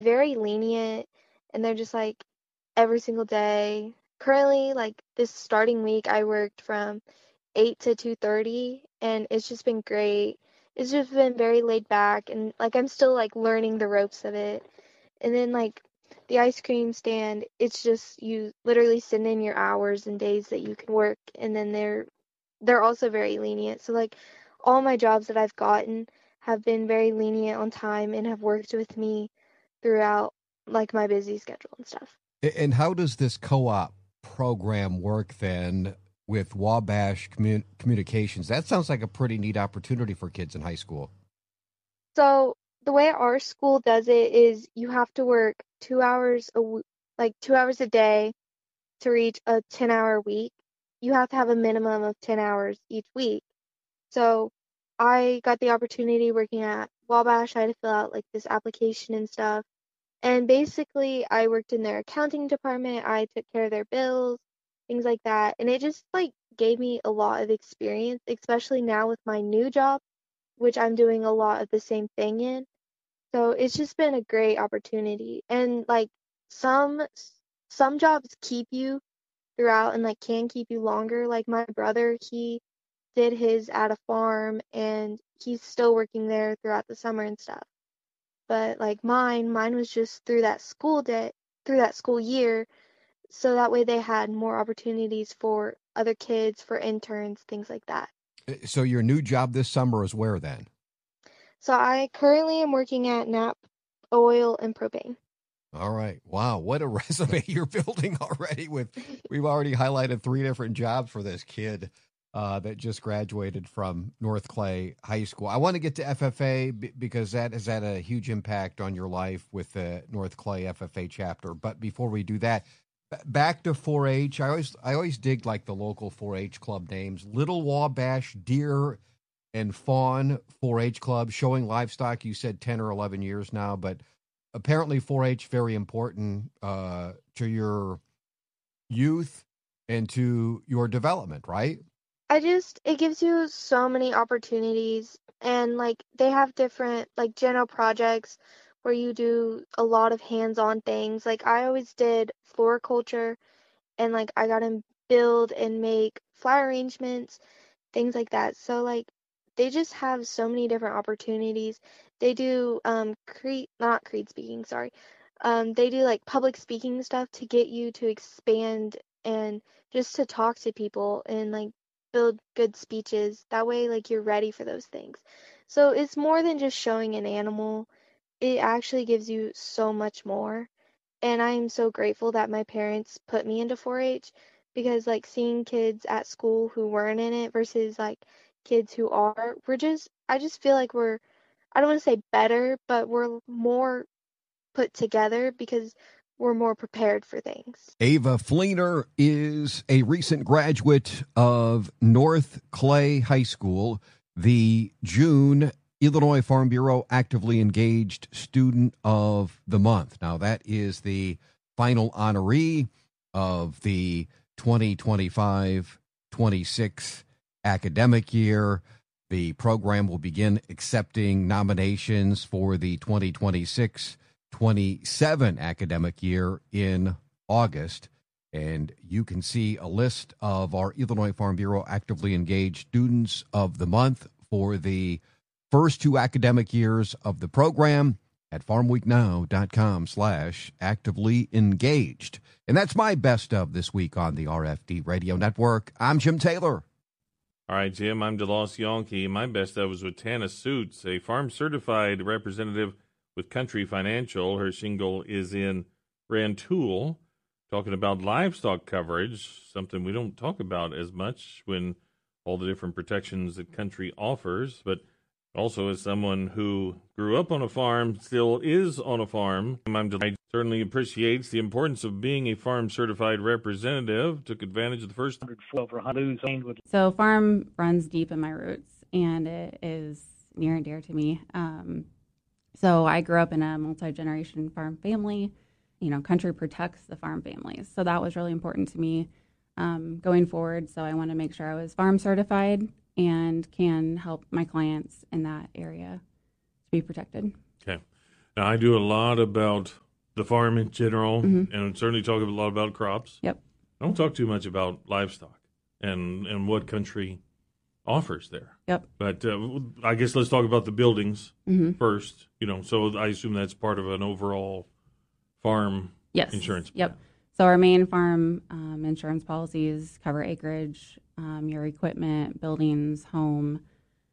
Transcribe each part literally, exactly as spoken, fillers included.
very lenient, and they're just like every single day. Currently, like this starting week, I worked from eight to two thirty, and it's just been great. It's just been very laid back, and like I'm still like learning the ropes of it. And then like the ice cream stand, it's just you literally send in your hours and days that you can work, and then they're they're also very lenient. So like all my jobs that I've gotten have been very lenient on time and have worked with me throughout like my busy schedule and stuff. And how does this co-op program work then with Wabash Commun- Communications? That sounds like a pretty neat opportunity for kids in high school. So the way our school does it is you have to work two hours a w- like two hours a day to reach a ten hour week. You have to have a minimum of ten hours each week. So I got the opportunity working at Wabash. I had to fill out like this application and stuff. And basically, I worked in their accounting department. I took care of their bills, things like that. And it just like gave me a lot of experience, especially now with my new job, which I'm doing a lot of the same thing in. So it's just been a great opportunity. And like some some jobs keep you throughout and like can keep you longer. Like my brother, he did his at a farm and he's still working there throughout the summer and stuff. But like mine, mine was just through that school day, through that school year, so that way they had more opportunities for other kids, for interns, things like that. Uh, So your new job this summer is where then? So I currently am working at Nap Oil and Propane. All right. Wow. What a resume you're building already with we've already highlighted three different jobs for this kid uh, that just graduated from North Clay High School. I want to get to F F A b- because that has had a huge impact on your life with the North Clay F F A chapter. But before we do that, b- back to four H. I always I always dig like the local four H club names. Little Wabash Deer and Fawn four H Club showing livestock. You said ten or eleven years now, but apparently four H very important uh, to your youth and to your development, right? I just it gives you so many opportunities, and like they have different like general projects where you do a lot of hands-on things. Like I always did floriculture, and like I got to build and make flower arrangements, things like that. So like they just have so many different opportunities. They do um creed not creed speaking, sorry. Um they do like public speaking stuff to get you to expand and just to talk to people and like build good speeches. That way like you're ready for those things. So it's more than just showing an animal. It actually gives you so much more. And I am so grateful that my parents put me into four H because like seeing kids at school who weren't in it versus like kids who are, we're just I just feel like we're I don't want to say better, but we're more put together because we're more prepared for things. Ava Fleener is a recent graduate of North Clay High School, the June Illinois Farm Bureau Actively Engaged Student of the Month. Now, that is the final honoree of the twenty twenty-five twenty-six academic year. The program will begin accepting nominations for the twenty twenty-six twenty-seven academic year in August. And you can see a list of our Illinois Farm Bureau actively engaged students of the month for the first two academic years of the program at farmweeknow.com slash actively engaged. And that's my best of this week on the R F D Radio Network. I'm Jim Taylor. All right, Jim, I'm DeLoss Yonke. My best of was with Tana Suits, a farm-certified representative with Country Financial. Her shingle is in Rantoul, talking about livestock coverage, something we don't talk about as much when all the different protections that Country offers, but also as someone who grew up on a farm, still is on a farm, I'm delighted. Certainly appreciates the importance of being a farm-certified representative, took advantage of the first So farm runs deep in my roots, and it is near and dear to me. Um, so I grew up in a multi-generation farm family. You know, Country protects the farm families. So that was really important to me um, going forward. So I want to make sure I was farm certified and can help my clients in that area to be protected. Okay. Now, I do a lot about the farm in general, Mm-hmm. and certainly talk a lot about crops. Yep. I don't talk too much about livestock and, and what country offers there. Yep. But uh, I guess let's talk about the buildings Mm-hmm. first. You know, so I assume that's part of an overall farm Yes. insurance plan. Yep. So our main farm um, insurance policies cover acreage, um, your equipment, buildings, home,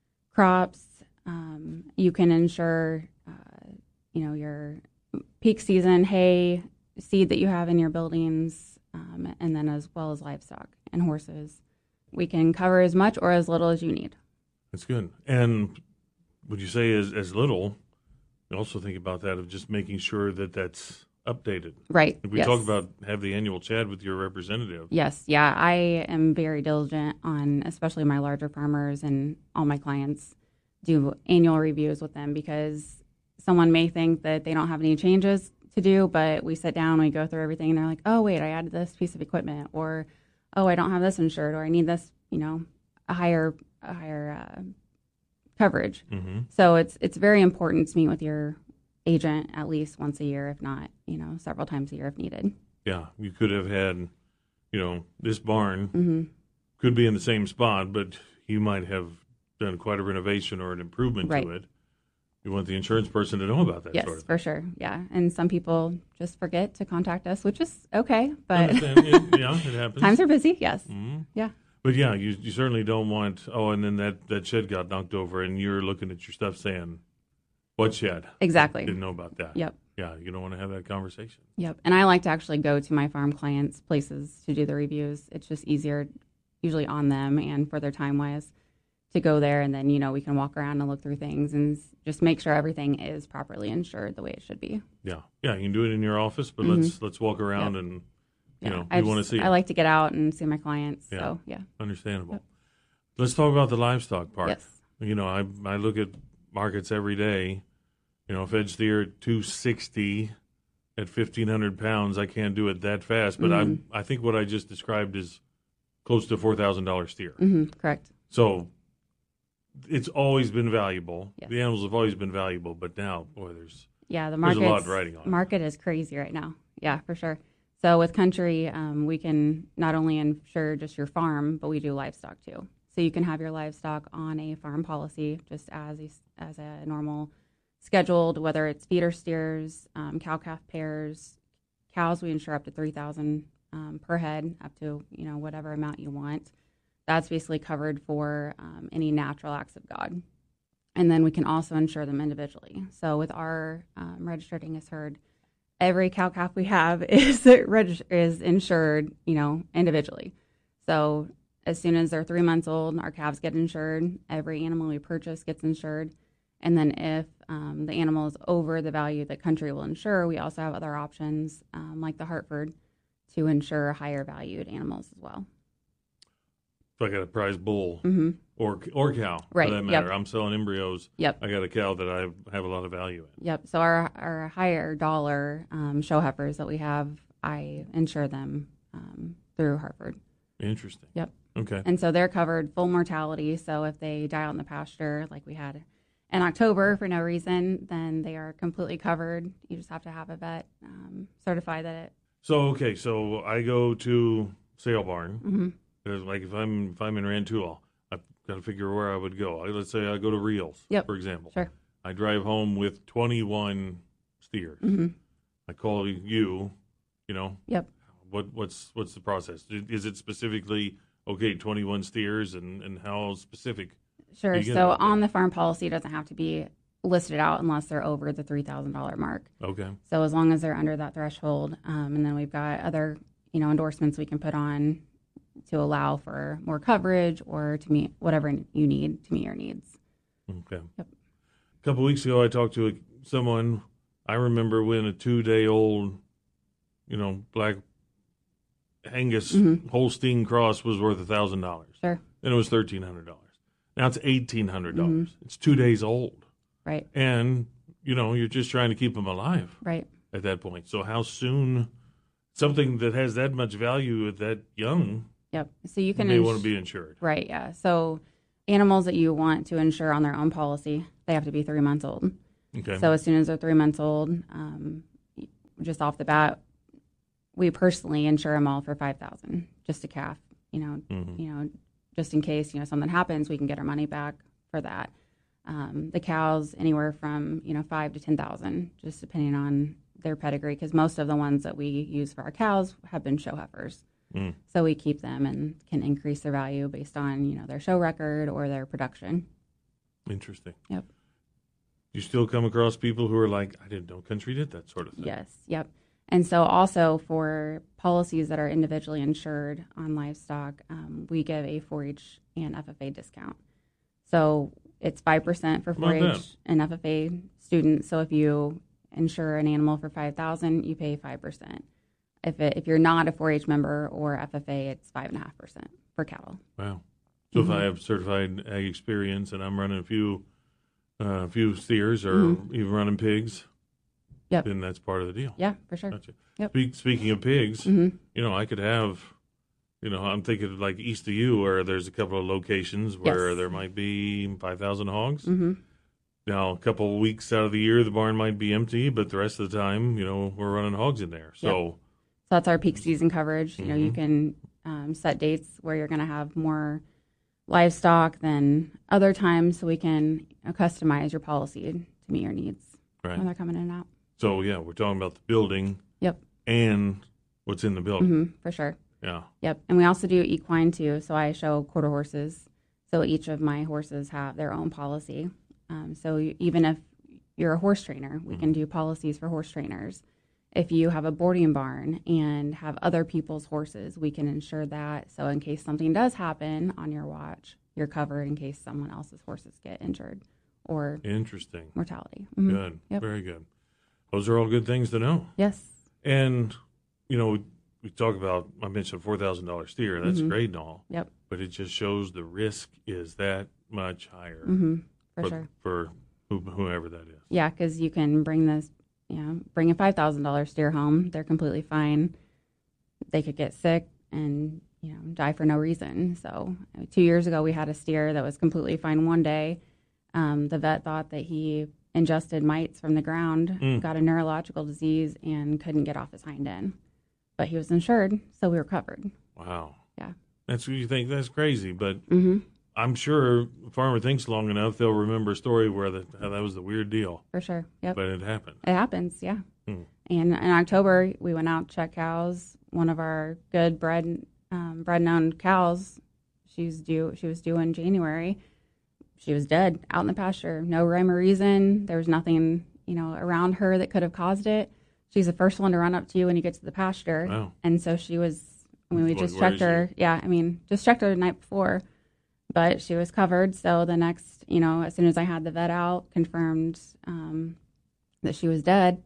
crops. Um, you can insure, uh, you know, your peak season hay, seed that you have in your buildings, um, and then as well as livestock and horses. We can cover as much or as little as you need. That's good. And would you say as, as little, you also think about that of just making sure that that's updated. Right. If we yes. talk about have the annual chat with your representative. Yes. Yeah. I am very diligent on, especially my larger farmers and all my clients do annual reviews with them, because someone may think that they don't have any changes to do, but we sit down, we go through everything, and they're like, oh, wait, I added this piece of equipment, or, oh, I don't have this insured, or I need this, you know, a higher, a higher uh, coverage. Mm-hmm. So it's, it's very important to meet with your agent at least once a year, if not, you know, several times a year if needed. Yeah. You could have had, you know, this barn Mm-hmm. could be in the same spot, but you might have done quite a renovation or an improvement Right. to it. You want the insurance person to know about that Yes, sort of thing. for sure. Yeah. And some people just forget to contact us, which is okay, but Understand. It- yeah, it happens. times are busy. Yes. Mhm. Yeah. But yeah, you you certainly don't want, oh, and then that, that shed got knocked over and you're looking at your stuff saying, what shed? Exactly. Didn't know about that. Yep. Yeah, you don't want to have that conversation. Yep. And I like to actually go to my farm clients' places to do the reviews. It's just easier, usually on them and for their time wise, to go there. And then, you know, we can walk around and look through things and s- just make sure everything is properly insured the way it should be. Yeah. Yeah, you can do it in your office, but Mhm. let's let's walk around Yep. and, you Yeah. know, I we want to just- see it. I like to get out and see my clients. Yeah. So, yeah. Understandable. Yep. Let's talk about the livestock part. Yes. You know, I I look at markets every day. You know, if edge steer at two sixty at fifteen hundred pounds, I can't do it that fast. But Mhm. I I think what I just described is close to four thousand dollars steer. hmm Correct. So it's always been valuable. Yes. The animals have always been valuable, but now, boy, there's Yeah, the There's a market lot riding on it. market is crazy right now. Yeah, for sure. So with Country, um, we can not only insure just your farm, but we do livestock too. So you can have your livestock on a farm policy just as a, as a normal scheduled, whether it's feeder steers, um, cow calf pairs, cows. We insure up to three thousand um, per head, up to you know whatever amount you want. That's basically covered for um, any natural acts of God. And then we can also insure them individually. So with our um, registered Angus herd, every cow calf we have is reg- is insured, you know, individually. So as soon as they're three months old, our calves get insured. Every animal we purchase gets insured. And then if um, the animal is over the value that Country will insure, we also have other options um, like the Hartford to insure higher valued animals as well. so I got a prize bull Mm-hmm. or or cow Right, for that yep. matter. I'm selling embryos. Yep. I got a cow that I have a lot of value in. Yep. So our our higher dollar um, show heifers that we have, I insure them um, through Hartford. Interesting. Yep. Okay. And so they're covered full mortality. So if they die out in the pasture, like we had in October for no reason, then they are completely covered. You just have to have a vet um, certify that it. So okay, so I go to Sale Barn. Mm-hmm. There's like if I'm if I'm in Rantoul, I've got to figure where I would go. I- Let's say I go to Reels, Yep. for example. Sure. I drive home with twenty-one steers. Mm-hmm. I call you. You know. Yep. What what's what's the process? Is it specifically okay? twenty-one steers, and and how specific? Sure. You get So it. on the farm policy, it doesn't have to be listed out unless they're over the three thousand dollars mark. Okay. So as long as they're under that threshold, um, and then we've got other, you know, endorsements we can put on to allow for more coverage or to meet whatever you need to meet your needs. Okay. Yep. A couple weeks ago, I talked to a, someone. I remember when a two-day-old, you know, black Angus Mhm. Holstein cross was worth a thousand dollars. Sure. Then it was thirteen hundred dollars. Now it's eighteen hundred dollars. Mm-hmm. It's two days old, Right. and you know you're just trying to keep them alive Right. at that point. So how soon something that has that much value at that young Yep. So you can may ins- want to be insured? Right. Yeah. So animals that you want to insure on their own policy, they have to be three months old. Okay. So as soon as they're three months old, um, just off the bat, we personally insure them all for five thousand dollars, just a calf. You know, mm-hmm. you know, just in case you know something happens, we can get our money back for that. Um, the cows anywhere from you know five to ten thousand, just depending on their pedigree, because most of the ones that we use for our cows have been show heifers. Mm. So we keep them and can increase their value based on you know their show record or their production. Interesting. Yep. You still come across people who are like, I didn't know country did that sort of thing. Yes. Yep. And so also for policies that are individually insured on livestock, um, we give a four H and F F A discount. So it's five percent for four H and F F A students. So if you insure an animal for five thousand dollars, you pay five percent. If it, if you're not a four H member or F F A, it's five point five percent for cattle. Wow. So mm-hmm. if I have certified ag experience and I'm running a few uh, a few steers or mm-hmm. even running pigs, yep. then that's part of the deal. Yeah, for sure. Gotcha. Yep. Speak, speaking of pigs, mm-hmm. you know, I could have, you know, I'm thinking of like east of you where there's a couple of locations where yes. there might be five thousand hogs. Mm-hmm. Now, a couple of weeks out of the year, the barn might be empty, but the rest of the time, you know, we're running hogs in there. So, yep. so that's our peak season coverage. You mm-hmm. know, you can um, set dates where you're going to have more livestock than other times, so we can you know, customize your policy to meet your needs right. when they're coming in and out. So, yeah, we're talking about the building. Yep. And what's in the building. Mm-hmm, for sure. Yeah. Yep. And we also do equine, too. So I show quarter horses. So each of my horses have their own policy. Um, so you, even if you're a horse trainer, we mm-hmm. can do policies for horse trainers. If you have a boarding barn and have other people's horses, we can insure that. So in case something does happen on your watch, you're covered in case someone else's horses get injured or interesting mortality. Mm-hmm. Good. Yep. Very good. Those are all good things to know. Yes. And, you know, we, we talk about, I mentioned a four thousand dollars steer. That's mm-hmm. great and all. Yep. But it just shows the risk is that much higher. Mm-hmm. For, for sure. For who, whoever that is. Yeah, because you can bring this, you know, bring a five thousand dollars steer home. They're completely fine. They could get sick and, you know, die for no reason. So two years ago, we had a steer that was completely fine one day. Um, the vet thought that he ingested mites from the ground, mm. got a neurological disease, and couldn't get off his hind end. But he was insured, so we were covered. Wow. Yeah. That's what you think. That's crazy. But mm-hmm. I'm sure the farmer thinks long enough, they'll remember a story where the, how that was the weird deal. For sure. Yep. But it happened. It happens, yeah. Hmm. And in October, we went out to check cows. One of our good bred, um, bred and owned cows, she's due. She was due in January. She was dead out in the pasture. No rhyme or reason. There was nothing, you know, around her that could have caused it. She's the first one to run up to you when you get to the pasture. Wow. And so she was, I mean, we What, just checked her. she? Yeah, I mean, just checked her the night before. But she was covered. So the next, you know, as soon as I had the vet out, confirmed um, that she was dead,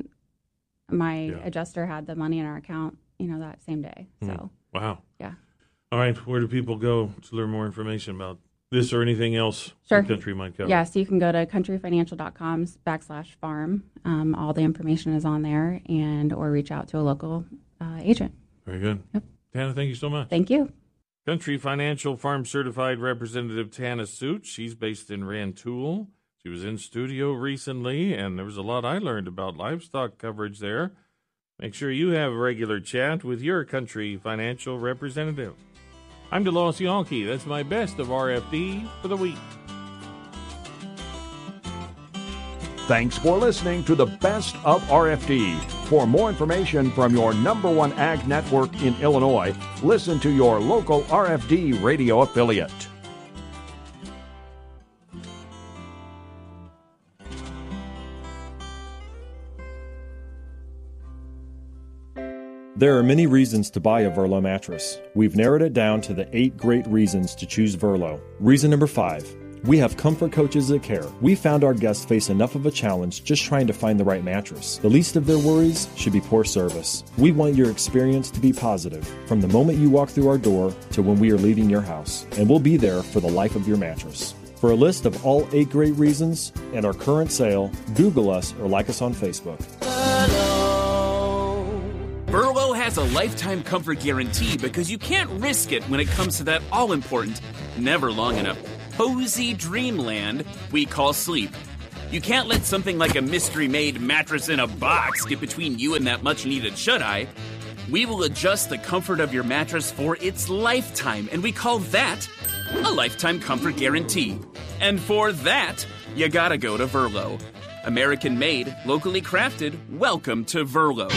my yeah. adjuster had the money in our account, you know, that same day. So, mm. Wow. Yeah. All right. Where do people go to learn more information about this or anything else sure. the country might cover? Yeah, so you can go to countryfinancial.com backslash farm. Um, all the information is on there, and or reach out to a local uh, agent. Very good. Yep. Tana, thank you so much. Thank you. Country Financial Farm Certified Representative Tana Suits. She's based in Rantoul. She was in studio recently, and there was a lot I learned about livestock coverage there. Make sure you have a regular chat with your Country Financial representative. I'm DeLoss Yonke. That's my best of R F D for the week. Thanks for listening to the Best of R F D. For more information from your number one ag network in Illinois, listen to your local R F D radio affiliate. There are many reasons to buy a Verlo mattress. We've narrowed it down to the eight great reasons to choose Verlo. Reason number five. We have comfort coaches that care. We found our guests face enough of a challenge just trying to find the right mattress. The least of their worries should be poor service. We want your experience to be positive, from the moment you walk through our door to when we are leaving your house. And we'll be there for the life of your mattress. For a list of all eight great reasons and our current sale, Google us or like us on Facebook. Verlo has a lifetime comfort guarantee because you can't risk it when it comes to that all-important, never long enough, cozy dreamland we call sleep. You can't let something like a mystery-made mattress in a box get between you and that much-needed shut-eye. We will adjust the comfort of your mattress for its lifetime, and we call that a lifetime comfort guarantee. And for that, you gotta go to Verlo. American-made, locally crafted, welcome to Verlo.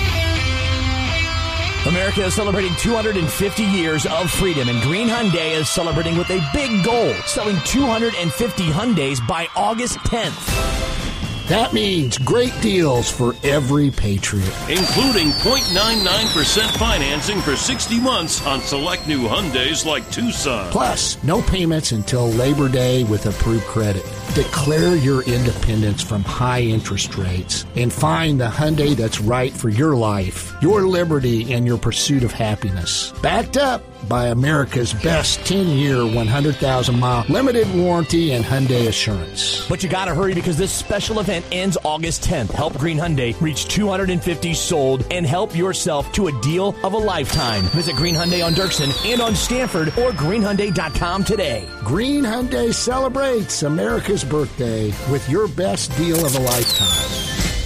America is celebrating two hundred fifty years of freedom, and Green Hyundai is celebrating with a big goal, selling two hundred fifty Hyundais by August tenth. That means great deals for every Patriot. Including zero point nine nine percent financing for sixty months on select new Hyundais like Tucson. Plus, no payments until Labor Day with approved credit. Declare your independence from high interest rates and find the Hyundai that's right for your life, your liberty, and your pursuit of happiness. Backed up by America's best ten-year, one hundred thousand mile limited warranty and Hyundai Assurance. But you gotta hurry because this special event ends August tenth. Help Green Hyundai reach two hundred fifty sold and help yourself to a deal of a lifetime. Visit Green Hyundai on Dirksen and on Stanford or green hyundai dot com today. Green Hyundai celebrates America's birthday with your best deal of a lifetime.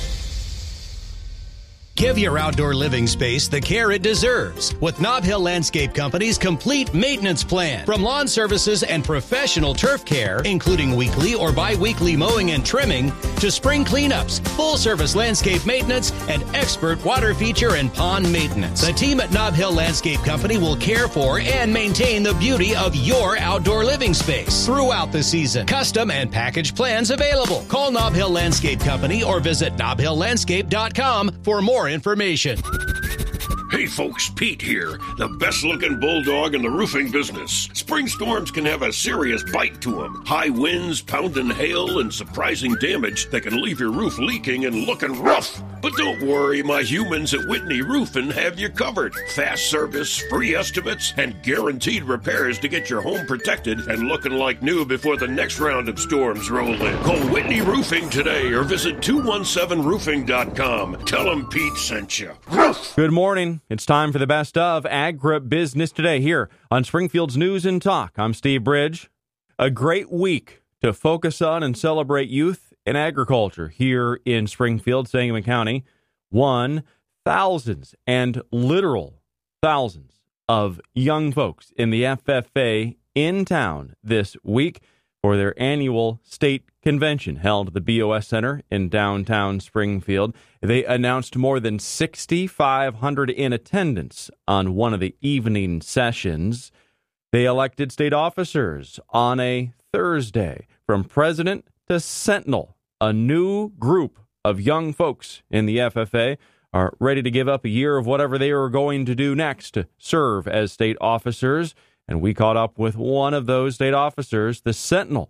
Give your outdoor living space the care it deserves with Nob Hill Landscape Company's complete maintenance plan. From lawn services and professional turf care, including weekly or bi-weekly mowing and trimming, to spring cleanups, full-service landscape maintenance, and expert water feature and pond maintenance. The team at Nob Hill Landscape Company will care for and maintain the beauty of your outdoor living space throughout the season. Custom and package plans available. Call Nob Hill Landscape Company or visit nob hill landscape dot com for more information. Hey folks, Pete here, the best looking bulldog in the roofing business. Spring storms can have a serious bite to them. High winds, pounding hail, and surprising damage that can leave your roof leaking and looking rough. But don't worry, my humans at Whitney Roofing have you covered. Fast service, free estimates, and guaranteed repairs to get your home protected and looking like new before the next round of storms roll in. Call Whitney Roofing today or visit two one seven roofing dot com. Tell them Pete sent you. Roof! Good morning. It's time for the best of Agribusiness Today here on Springfield's News and Talk. I'm Steve Bridge. A great week to focus on and celebrate youth and agriculture here in Springfield, Sangamon County. One, thousands and literal thousands of young folks in the F F A in town this week for their annual state convention held at the B O S Center in downtown Springfield. They announced more than six thousand five hundred in attendance on one of the evening sessions. They elected state officers on a Thursday, from president to sentinel. A new group of young folks in the F F A are ready to give up a year of whatever they are going to do next to serve as state officers. And we caught up with one of those state officers, the sentinel.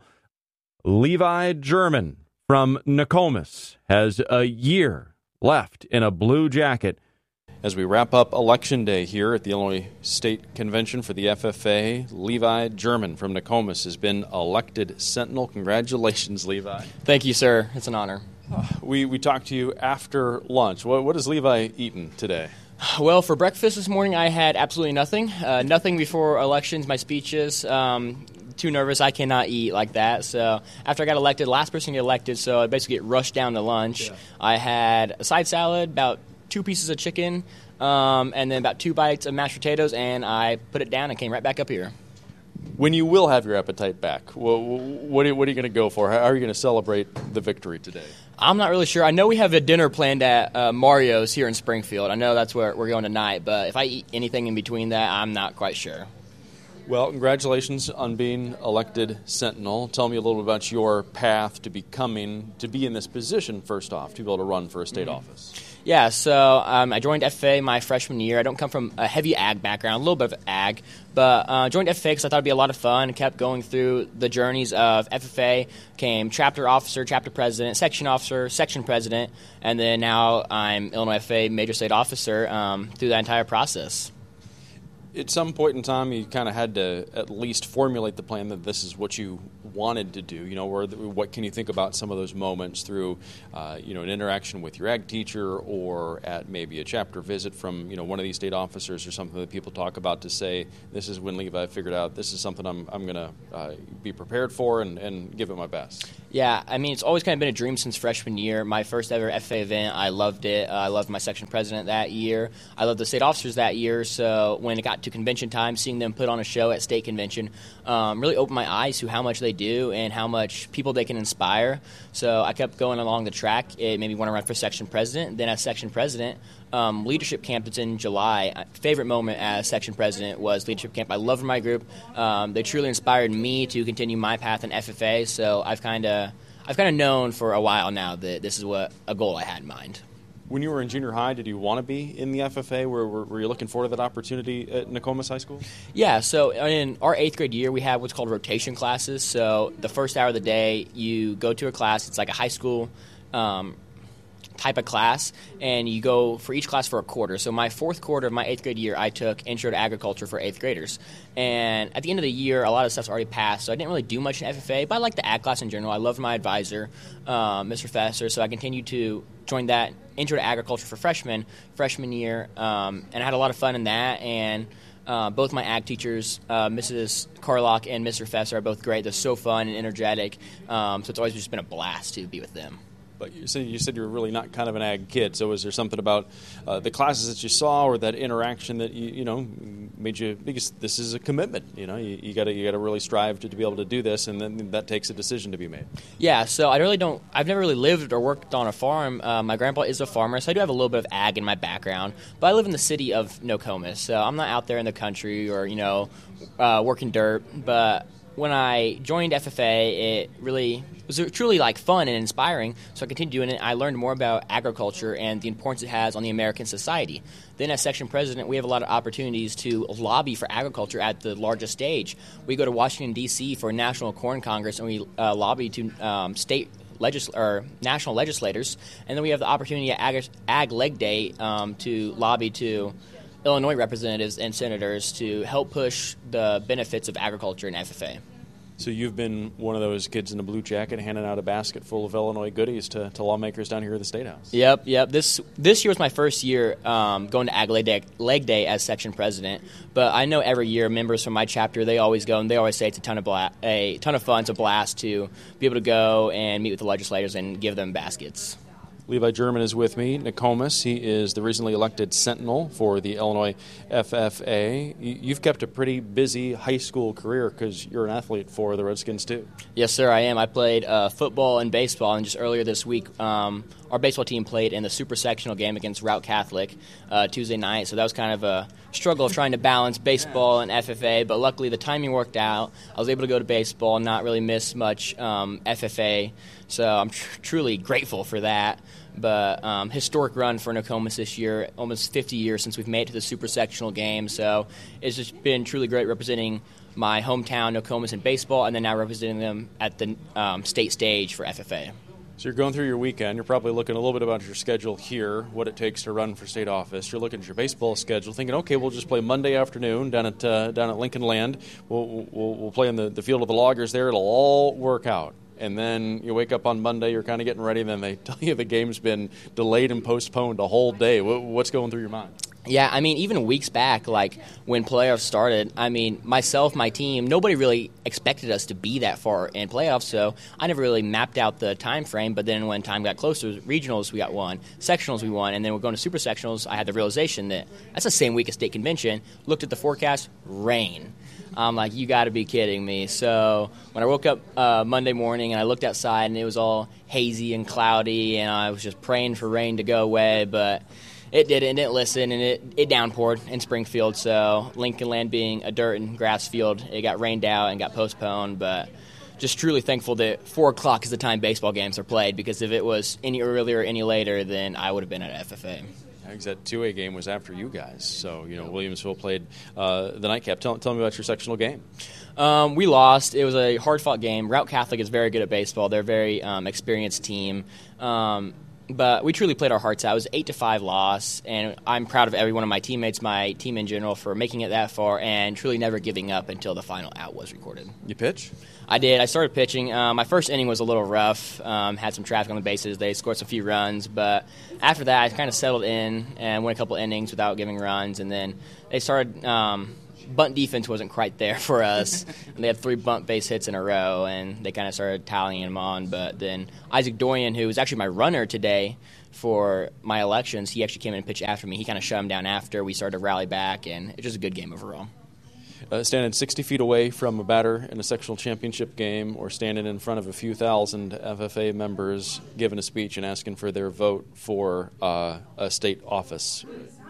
Levi German from Nokomis has a year left in a blue jacket. As we wrap up Election Day here at the Illinois State Convention for the F F A, Levi German from Nokomis has been elected Sentinel. Congratulations, Levi. Thank you, sir. It's an honor. Uh, we, we talked to you after lunch. What, what has Levi eaten today? Well, for breakfast this morning, I had absolutely nothing. Uh, nothing before elections, my speeches. Um, too nervous. I cannot eat like that. So after I got elected, last person to get elected, so I basically get rushed down to lunch. Yeah. I had a side salad, about two pieces of chicken, um, and then about two bites of mashed potatoes, and I put it down and came right back up here. When you will have your appetite back, what, what are you, what are you going to go for? How are you going to celebrate the victory today? I'm not really sure. I know we have a dinner planned at uh, Mario's here in Springfield. I know that's where we're going tonight, but if I eat anything in between that, I'm not quite sure. Well, congratulations on being elected Sentinel. Tell me a little bit about your path to becoming, to be in this position, first off, to be able to run for a state mm-hmm. office. Yeah, so um, I joined F A my freshman year. I don't come from a heavy ag background, a little bit of ag, but I uh, joined F A because I thought it would be a lot of fun and kept going through the journeys of F F A, came chapter officer, chapter president, section officer, section president, and then now I'm Illinois F A major state officer um, through that entire process. At some point in time, you kind of had to at least formulate the plan that this is what you wanted to do? You know, or what can you think about some of those moments through, uh, you know, an interaction with your ag teacher or at maybe a chapter visit from, you know, one of these state officers or something that people talk about to say, this is when Levi figured out this is something I'm I'm going to uh, be prepared for and, and give it my best? Yeah, I mean, it's always kind of been a dream since freshman year. My first ever F F A event, I loved it. Uh, I loved my section president that year. I loved the state officers that year. So when it got to convention time, seeing them put on a show at state convention um, really opened my eyes to how much they do and how much people they can inspire. So I kept going along the track. It made me want to run for section president. Then as section president, um, leadership camp that's in July. Favorite moment as section president was leadership camp. I loved my group. Um, they truly inspired me to continue my path in F F A. So I've kind of I've kind of known for a while now that this is what a goal I had in mind. When you were in junior high, did you want to be in the F F A? Were, were, were you looking forward to that opportunity at Nokomis High School? Yeah, so in our eighth grade year, we have what's called rotation classes. So the first hour of the day, you go to a class. It's like a high school um, type of class, and you go for each class for a quarter. So my fourth quarter of my eighth grade year, I took Intro to Agriculture for eighth graders. And at the end of the year, a lot of stuff's already passed, so I didn't really do much in F F A, but I liked the ag class in general. I loved my advisor, um, Mister Fesser, so I continued to join that Intro to Agriculture for freshmen, freshman year, um, and I had a lot of fun in that. And uh, both my ag teachers, uh, Missus Carlock and Mister Fesser, are both great. They're so fun and energetic, um, so it's always just been a blast to be with them. But you said, you said you were really not kind of an ag kid, so was there something about uh, the classes that you saw or that interaction that, you you know, made you, because this is a commitment, you know, you, you gotta you gotta really strive to, to be able to do this, and then that takes a decision to be made. Yeah, so I really don't, I've never really lived or worked on a farm. Uh, my grandpa is a farmer, so I do have a little bit of ag in my background, but I live in the city of Nokomis, so I'm not out there in the country or, you know, uh, working dirt, but when I joined F F A, it really was truly like fun and inspiring, so I continued doing it. I learned more about agriculture and the importance it has on the American society. Then as section president, we have a lot of opportunities to lobby for agriculture at the largest stage. We go to Washington, D C for National Corn Congress, and we uh, lobby to um, state Legis- or national legislators, and then we have the opportunity at Ag, Ag Leg Day um, to lobby to Illinois representatives and senators to help push the benefits of agriculture in F F A. So you've been one of those kids in a blue jacket handing out a basket full of Illinois goodies to, to lawmakers down here at the State House. Yep, yep. This this year was my first year um, going to Ag Leg Day, Leg Day as section president. But I know every year members from my chapter, they always go, and they always say it's a ton of bla- a ton of fun. It's a blast to be able to go and meet with the legislators and give them baskets. Levi German is with me, Nokomis. He is the recently elected Sentinel for the Illinois F F A. You've kept a pretty busy high school career because you're an athlete for the Redskins, too. Yes, sir, I am. I played uh, football and baseball, and just earlier this week, um, our baseball team played in the super sectional game against Route Catholic uh, Tuesday night, so that was kind of a struggle of trying to balance baseball and F F A, but luckily the timing worked out. I was able to go to baseball and not really miss much um, F F A, so I'm tr- truly grateful for that. But um, historic run for Nokomis this year, almost fifty years since we've made it to the super sectional game, so it's just been truly great representing my hometown, Nokomis, in baseball, and then now representing them at the um, state stage for F F A. So you're going through your weekend. You're probably looking a little bit about your schedule here, what it takes to run for state office. You're looking at your baseball schedule, thinking, okay, we'll just play Monday afternoon down at uh, down at Lincoln Land. We'll we'll, we'll play in the, the field of the Loggers there. It'll all work out. And then you wake up on Monday, you're kind of getting ready, and then they tell you the game's been delayed and postponed a whole day. What's going through your mind? Yeah, I mean, even weeks back, like when playoffs started, I mean, myself, my team, nobody really expected us to be that far in playoffs, so I never really mapped out the time frame. But then when time got closer, regionals we got one, sectionals we won, and then we're going to super sectionals. I had the realization that that's the same week as state convention. Looked at the forecast, rain. I'm like, you got to be kidding me. So when I woke up uh, Monday morning and I looked outside and it was all hazy and cloudy, and I was just praying for rain to go away, but it didn't. It didn't listen, and it, it downpoured in Springfield. So Lincoln Land being a dirt and grass field, it got rained out and got postponed. But just truly thankful that four o'clock is the time baseball games are played, because if it was any earlier or any later, then I would have been at F F A. I think that two A game was after you guys. So, you know, Williamsville played uh, the nightcap. Tell, tell me about your sectional game. Um, we lost. It was a hard-fought game. Route Catholic is very good at baseball. They're a very um, experienced team. Um, but we truly played our hearts out. It was an eight to five loss, and I'm proud of every one of my teammates, my team in general, for making it that far and truly never giving up until the final out was recorded. You pitch? I did. I started pitching. Um, my first inning was a little rough. Um, had some traffic on the bases. They scored some few runs, but after that, I kind of settled in and went a couple innings without giving runs, and then they started. Um, bunt defense wasn't quite there for us. And they had three bunt base hits in a row, and they kind of started tallying them on. But then Isaac Dorian, who was actually my runner today for my elections, he actually came in and pitched after me. He kind of shut him down after. We started to rally back, and it was just a good game overall. Uh, standing sixty feet away from a batter in a sectional championship game, or standing in front of a few thousand F F A members giving a speech and asking for their vote for uh, a state office.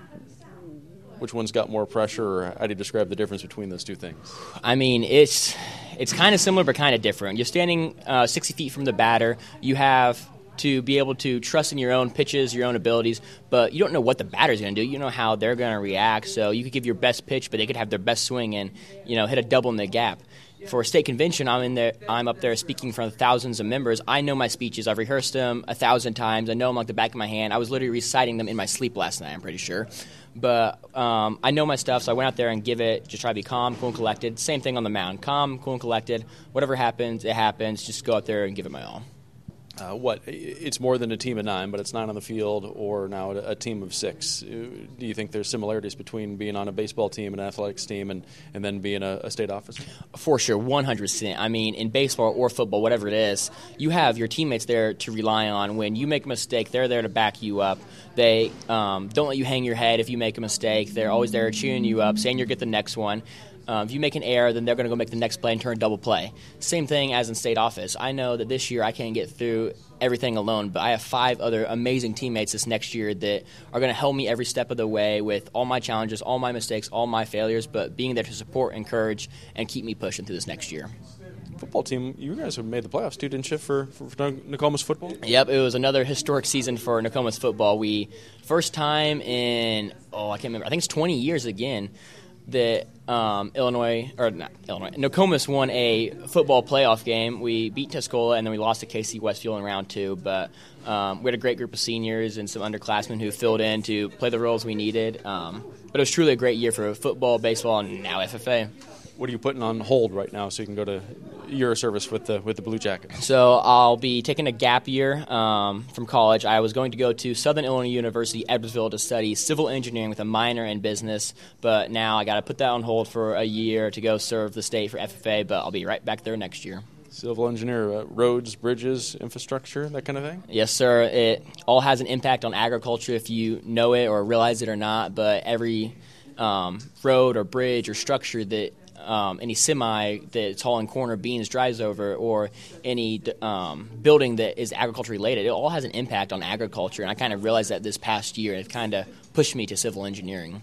Which one's got more pressure, or how do you describe the difference between those two things? I mean, it's it's kind of similar but kind of different. You're standing uh, sixty feet from the batter. You have to be able to trust in your own pitches, your own abilities, but you don't know what the batter's going to do. You know how they're going to react, so you could give your best pitch, but they could have their best swing and, you know, hit a double in the gap. For a state convention, I'm in there. I'm up there speaking in front of thousands of members. I know my speeches. I've rehearsed them a thousand times. I know them like the back of my hand. I was literally reciting them in my sleep last night, I'm pretty sure. But um, I know my stuff, so I went out there and give it, just try to be calm, cool, and collected. Same thing on the mound. Calm, cool, and collected. Whatever happens, it happens. Just go out there and give it my all. Uh, what? It's more than a team of nine, but it's nine on the field, or now a team of six. Do you think there's similarities between being on a baseball team, an athletics team, and, and then being a, a state officer? For sure, one hundred percent. I mean, in baseball or football, whatever it is, you have your teammates there to rely on. When you make a mistake, they're there to back you up. They um, don't let you hang your head if you make a mistake. They're always there cheering you up, saying you'll get the next one. Um, if you make an error, then they're going to go make the next play and turn double play. Same thing as in state office. I know that this year I can't get through everything alone, but I have five other amazing teammates this next year that are going to help me every step of the way with all my challenges, all my mistakes, all my failures, but being there to support, encourage, and keep me pushing through this next year. Football team, you guys have made the playoffs too, didn't you, for, for, for Nokomis football? Yep, it was another historic season for Nokomis football. We, first time in, oh, I can't remember, I think it's twenty years again, that um, Illinois, or not Illinois, Nokomis won a football playoff game. We beat Tuscola, and then we lost to K C Westfield in round two. But um, we had a great group of seniors and some underclassmen who filled in to play the roles we needed. Um, but it was truly a great year for football, baseball, and now F F A. What are you putting on hold right now so you can go to Euro service with the with the Blue Jackets? So I'll be taking a gap year um, from college. I was going to go to Southern Illinois University, Edwardsville, to study civil engineering with a minor in business, but now I got to put that on hold for a year to go serve the state for F F A, but I'll be right back there next year. Civil engineer, uh, roads, bridges, infrastructure, that kind of thing? Yes, sir. It all has an impact on agriculture if you know it or realize it or not, but every um, road or bridge or structure that Um, any semi that's hauling corn or beans drives over, or any um, building that is agriculture related, it all has an impact on agriculture. And I kind of realized that this past year, and it kind of pushed me to civil engineering.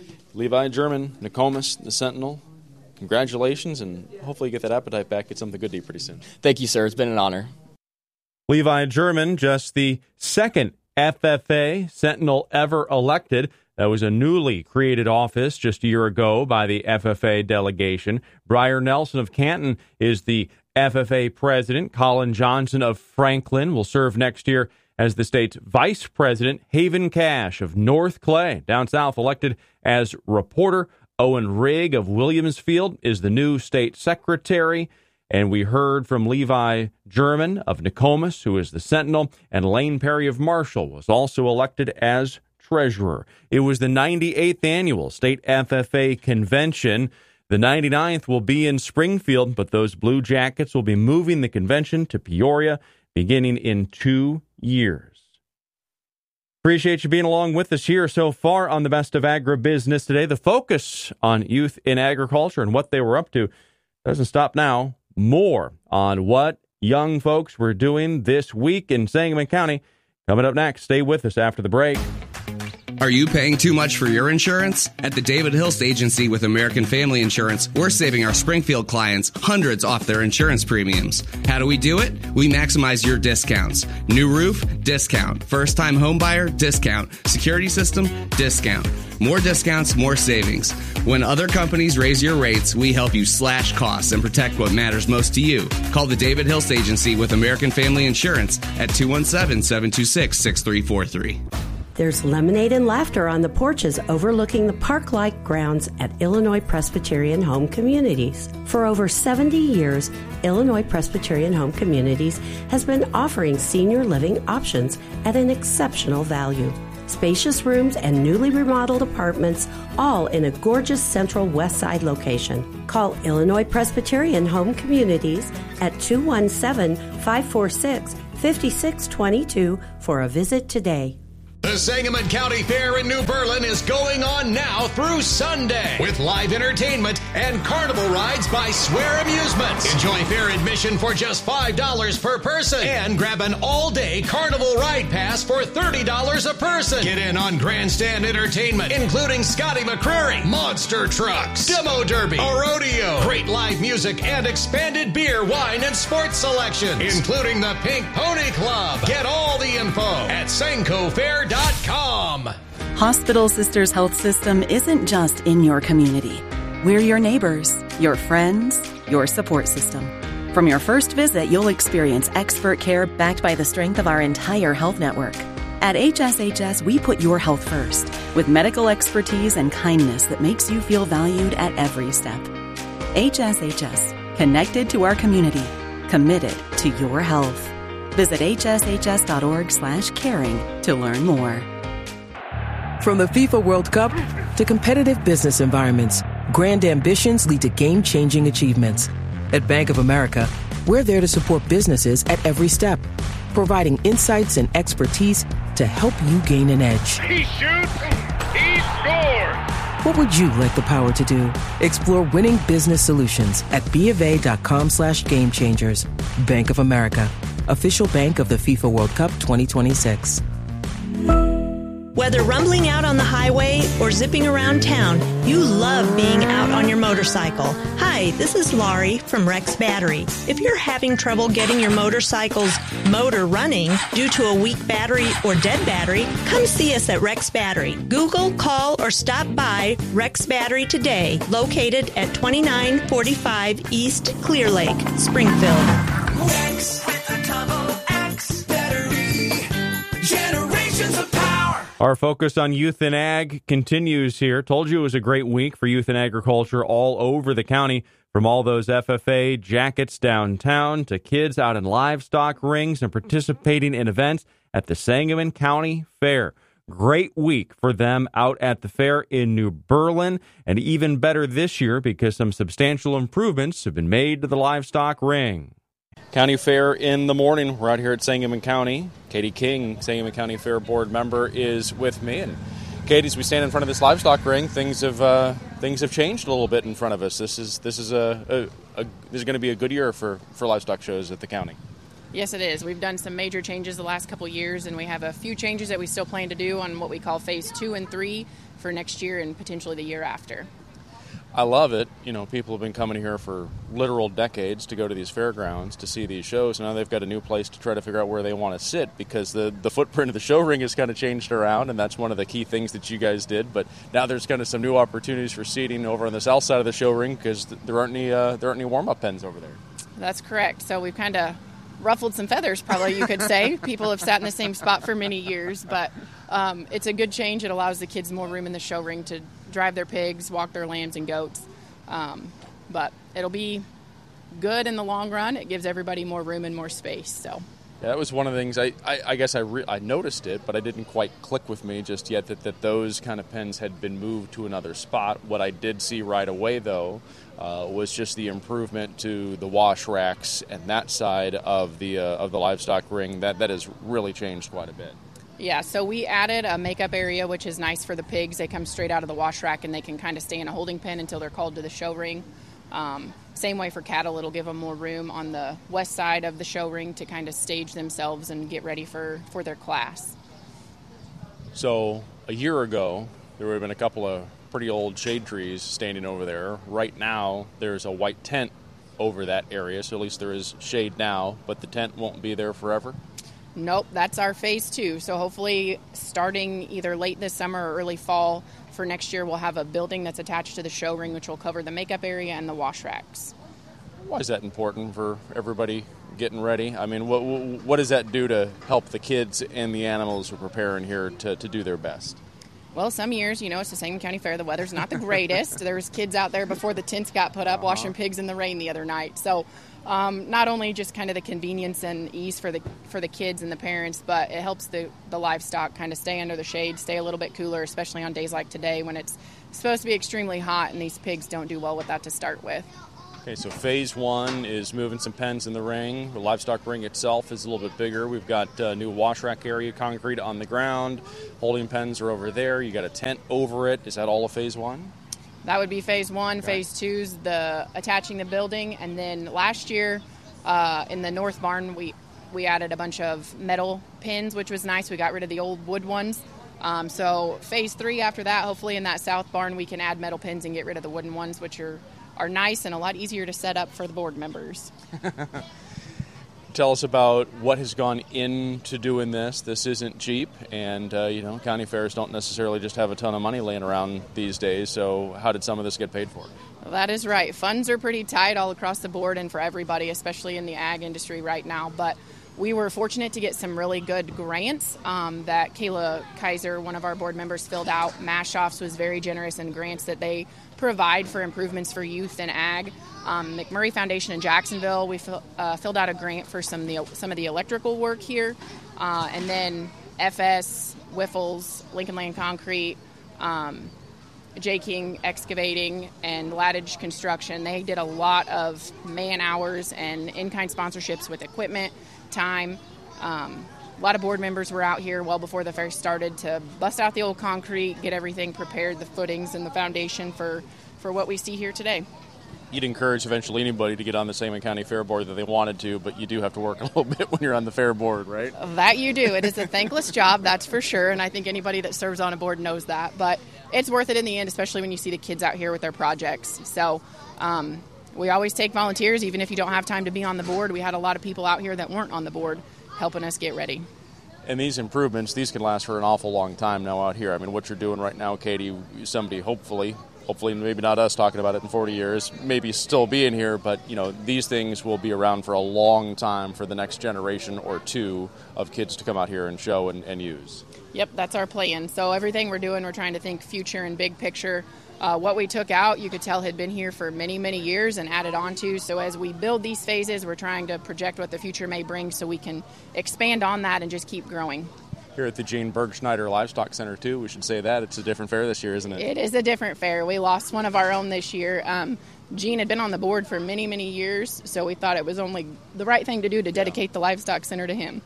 Levi German, Nokomis, the Sentinel, congratulations, and hopefully you get that appetite back, get something good to eat pretty soon. Thank you, sir. It's been an honor. Levi German, just the second F F A Sentinel ever elected. That was a newly created office just a year ago by the F F A delegation. Briar Nelson of Canton is the F F A president. Colin Johnson of Franklin will serve next year as the state's vice president. Haven Cash of North Clay, down south, elected as reporter. Owen Rigg of Williamsfield is the new state secretary. And we heard from Levi German of Nokomis, who is the Sentinel, and Lane Perry of Marshall was also elected as treasurer. It was the ninety-eighth annual State F F A convention. The ninety-ninth will be in Springfield, but those Blue Jackets will be moving the convention to Peoria beginning in two years. Appreciate you being along with us here so far on the Best of Agribusiness today. The focus on youth in agriculture and what they were up to doesn't stop now. More on what young folks were doing this week in Sangamon County coming up next. Stay with us after the break. Are you paying too much for your insurance? At the David Hilst Agency with American Family Insurance, we're saving our Springfield clients hundreds off their insurance premiums. How do we do it? We maximize your discounts. New roof? Discount. First-time home buyer? Discount. Security system? Discount. More discounts, more savings. When other companies raise your rates, we help you slash costs and protect what matters most to you. Call the David Hilst Agency with American Family Insurance at two one seven, seven two six, six three four three. There's lemonade and laughter on the porches overlooking the park-like grounds at Illinois Presbyterian Home Communities. For over seventy years, Illinois Presbyterian Home Communities has been offering senior living options at an exceptional value. Spacious rooms and newly remodeled apartments, all in a gorgeous central west side location. Call Illinois Presbyterian Home Communities at two one seven, five four six, five six two two for a visit today. The Sangamon County Fair in New Berlin is going on now through Sunday with live entertainment and carnival rides by Swear Amusements. Enjoy fair admission for just five dollars per person and grab an all-day carnival ride pass for thirty dollars a person. Get in on grandstand entertainment, including Scotty McCreery, monster trucks, demo derby, a rodeo, great live music, and expanded beer, wine, and sports selections, including the Pink Pony Club. Get all the info at Sanco Fair dot com. Hospital Sisters Health System isn't just in your community. We're your neighbors, your friends, your support system. From your first visit, you'll experience expert care backed by the strength of our entire health network. At H S H S, we put your health first with medical expertise and kindness that makes you feel valued at every step. H S H S, connected to our community, committed to your health. Visit H S H S dot org slash caring to learn more. From the FIFA World Cup to competitive business environments, grand ambitions lead to game-changing achievements. At Bank of America, we're there to support businesses at every step, providing insights and expertise to help you gain an edge. He shoots, he scores! What would you like the power to do? Explore winning business solutions at BofA.com slash game changers. Bank of America, official bank of the FIFA World Cup twenty twenty-six. Whether rumbling out on the highway or zipping around town, you love being out on your motorcycle. Hi, this is Laurie from Rex Battery. If you're having trouble getting your motorcycle's motor running due to a weak battery or dead battery, come see us at Rex Battery. Google, call, or stop by Rex Battery today, located at twenty-nine forty-five East Clear Lake, Springfield. Rex with a double X battery. Generations of power. Our focus on youth and ag continues here. Told you it was a great week for youth and agriculture all over the county, from all those F F A jackets downtown to kids out in livestock rings and participating in events at the Sangamon County Fair. Great week for them out at the fair in New Berlin, and even better this year because some substantial improvements have been made to the livestock ring. County Fair in the morning. We're out here at Sangamon County. Katie King, Sangamon County Fair Board member, is with me. And Katie, as we stand in front of this livestock ring, things have uh, things have changed a little bit in front of us. This is this is a, a, a this is going to be a good year for, for livestock shows at the county. Yes, it is. We've done some major changes the last couple of years, and we have a few changes that we still plan to do on what we call phase two and three for next year and potentially the year after. I love it. You know, people have been coming here for literal decades to go to these fairgrounds to see these shows. Now they've got a new place to try to figure out where they want to sit because the, the footprint of the show ring has kind of changed around, and that's one of the key things that you guys did. But now there's kind of some new opportunities for seating over on the south side of the show ring because there aren't any uh, there aren't any warm-up pens over there. That's correct. So we've kind of ruffled some feathers, probably you could say. People have sat in the same spot for many years, but um, it's a good change. It allows the kids more room in the show ring to drive their pigs, walk their lambs and goats. Um, but it'll be good in the long run. It gives everybody more room and more space. So yeah, that was one of the things I, I, I guess I, re- I noticed it, but I didn't quite click with me just yet that, that those kind of pens had been moved to another spot. What I did see right away, though, uh, was just the improvement to the wash racks and that side of the uh, of the livestock ring. That that has really changed quite a bit. Yeah, so we added a makeup area, which is nice for the pigs. They come straight out of the wash rack, and they can kind of stay in a holding pen until they're called to the show ring. Um, same way for cattle, it'll give them more room on the west side of the show ring to kind of stage themselves and get ready for, for their class. So a year ago, there would have been a couple of pretty old shade trees standing over there. Right now, there's a white tent over that area, so at least there is shade now, but the tent won't be there forever. Nope, that's our phase two. So hopefully starting either late this summer or early fall for next year, we'll have a building that's attached to the show ring, which will cover the makeup area and the wash racks. Why is that important for everybody getting ready? I mean, what what does that do to help the kids and the animals who are preparing here to, to do their best? Well, some years, you know, it's the Sangamon County Fair. The weather's not the greatest. There was kids out there before the tents got put up uh-huh. washing pigs in the rain the other night. So um, not only just kind of the convenience and ease for the for the kids and the parents, but it helps the, the livestock kind of stay under the shade, stay a little bit cooler, especially on days like today when it's supposed to be extremely hot and these pigs don't do well with that to start with. Okay, so phase one is moving some pens in the ring. The livestock ring itself is a little bit bigger. We've got a new wash rack area, concrete on the ground. Holding pens are over there. You got a tent over it. Is that all of phase one? That would be phase one. Okay. Phase two's the attaching the building. And then last year uh, in the north barn, we, we added a bunch of metal pins, which was nice. We got rid of the old wood ones. Um, so phase three after that, hopefully in that south barn, we can add metal pins and get rid of the wooden ones, which are are nice and a lot easier to set up for the board members. Tell us about what has gone into doing this. This isn't cheap, and uh, you know, county fairs don't necessarily just have a ton of money laying around these days, so how did some of this get paid for? Well, that is right. Funds are pretty tight all across the board and for everybody, especially in the ag industry right now, but we were fortunate to get some really good grants um, that Kayla Kaiser, one of our board members, filled out. Mashoffs was very generous in grants that they provide for improvements for youth and ag. Um, McMurray Foundation in Jacksonville, we fill, uh, filled out a grant for some of the, some of the electrical work here. Uh, and then F S, Wiffles, Lincoln Land Concrete, um, J. King Excavating, and Lattage Construction. They did a lot of man hours and in-kind sponsorships with equipment, time. Um, a lot of board members were out here well before the fair started to bust out the old concrete, get everything prepared, the footings and the foundation for, for what we see here today. You'd encourage eventually anybody to get on the Sangamon County Fair Board that they wanted to, but you do have to work a little bit when you're on the fair board, right? That you do. It is a thankless job, that's for sure, and I think anybody that serves on a board knows that. But it's worth it in the end, especially when you see the kids out here with their projects. So um, we always take volunteers, even if you don't have time to be on the board. We had a lot of people out here that weren't on the board helping us get ready. And these improvements, these can last for an awful long time now out here. I mean, what you're doing right now, Katie, somebody hopefully, hopefully maybe not us talking about it in forty years, maybe still being here, but, you know, these things will be around for a long time for the next generation or two of kids to come out here and show and, and use. Yep, that's our plan. So everything we're doing, we're trying to think future and big picture. Uh, what we took out, you could tell, had been here for many, many years and added on to. So as we build these phases, we're trying to project what the future may bring so we can expand on that and just keep growing. Here at the Gene Bergschneider Livestock Center, too, we should say that. It's a different fair this year, isn't it? It is a different fair. We lost one of our own this year. Um, Gene had been on the board for many, many years, so we thought it was only the right thing to do to dedicate yeah. the Livestock Center to him.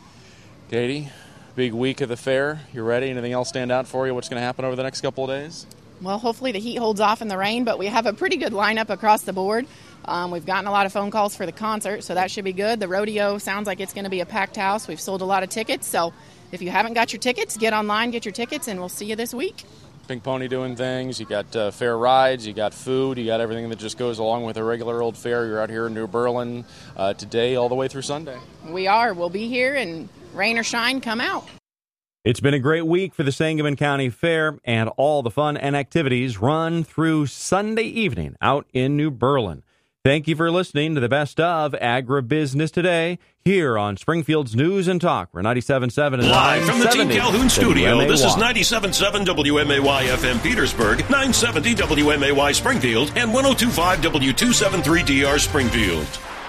Katie, big week of the fair. You ready? Anything else stand out for you? What's going to happen over the next couple of days? Well, hopefully the heat holds off in the rain, but we have a pretty good lineup across the board. Um, we've gotten a lot of phone calls for the concert, so that should be good. The rodeo sounds like it's going to be a packed house. We've sold a lot of tickets, so if you haven't got your tickets, get online, get your tickets, and we'll see you this week. Pink Pony doing things. You got uh, fair rides, you got food, you got everything that just goes along with a regular old fair. You're out here in New Berlin uh, today all the way through Sunday. We are. We'll be here, and rain or shine, come out. It's been a great week for the Sangamon County Fair, and all the fun and activities run through Sunday evening out in New Berlin. Thank you for listening to the best of Agribusiness Today here on Springfield's News and Talk. We're ninety-seven point seven and live from the Team Calhoun studio. W M A Y. This is ninety-seven point seven W M A Y F M Petersburg, nine seventy W M A Y Springfield, and one oh two point five W two seventy-three D R Springfield.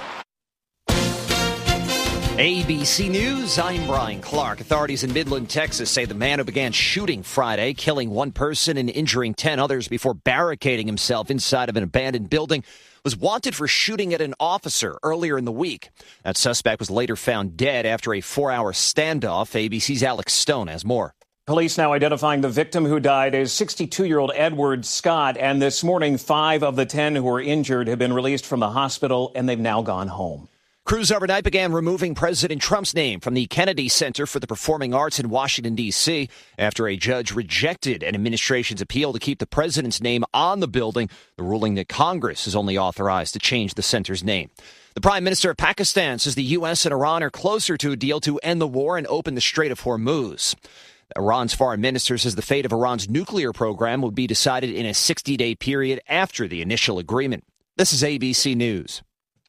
A B C News, I'm Brian Clark. Authorities in Midland, Texas say the man who began shooting Friday, killing one person and injuring ten others before barricading himself inside of an abandoned building, was wanted for shooting at an officer earlier in the week. That suspect was later found dead after a four-hour standoff. A B C's Alex Stone has more. Police now identifying the victim who died as sixty-two-year-old Edward Scott. And this morning, five of the ten who were injured have been released from the hospital, and they've now gone home. Crews overnight began removing President Trump's name from the Kennedy Center for the Performing Arts in Washington, D C, after a judge rejected an administration's appeal to keep the president's name on the building, the ruling that Congress is only authorized to change the center's name. The Prime Minister of Pakistan says the U S and Iran are closer to a deal to end the war and open the Strait of Hormuz. Iran's foreign minister says the fate of Iran's nuclear program would be decided in a sixty-day period after the initial agreement. This is A B C News.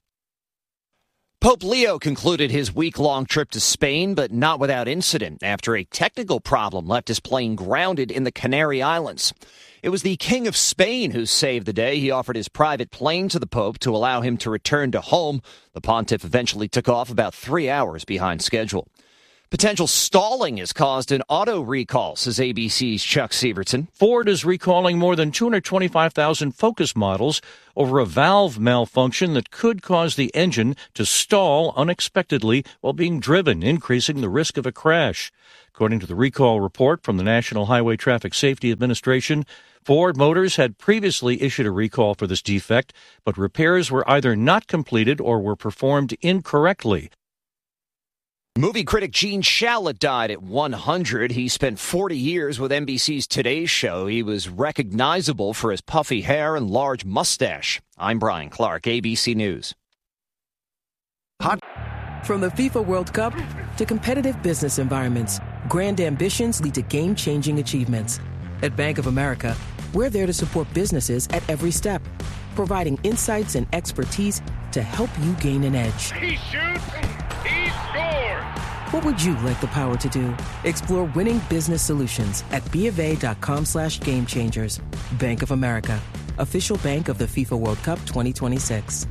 Pope Leo concluded his week-long trip to Spain, but not without incident, after a technical problem left his plane grounded in the Canary Islands. It was the King of Spain who saved the day. He offered his private plane to the Pope to allow him to return to home. The pontiff eventually took off about three hours behind schedule. Potential stalling has caused an auto recall, says A B C's Chuck Sievertson. Ford is recalling more than two hundred twenty-five thousand Focus models over a valve malfunction that could cause the engine to stall unexpectedly while being driven, increasing the risk of a crash. According to the recall report from the National Highway Traffic Safety Administration, Ford Motors had previously issued a recall for this defect, but repairs were either not completed or were performed incorrectly. Movie critic Gene Shalit died at one hundred. He spent forty years with N B C's Today Show. He was recognizable for his puffy hair and large mustache. I'm Brian Clark, A B C News. Hot. From the FIFA World Cup to competitive business environments, grand ambitions lead to game-changing achievements. At Bank of America, we're there to support businesses at every step, providing insights and expertise to help you gain an edge. He shoots, he scores! What would you like the power to do? Explore winning business solutions at BofA.com slash game changers. Bank of America, official bank of the FIFA World Cup twenty twenty-six.